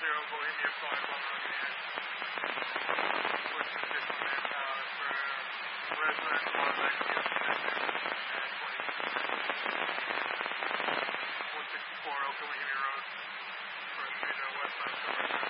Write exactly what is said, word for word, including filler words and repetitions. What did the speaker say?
zero Bohemia five one on the end. Push the six on their tower for Red Red one ninety up to twenty.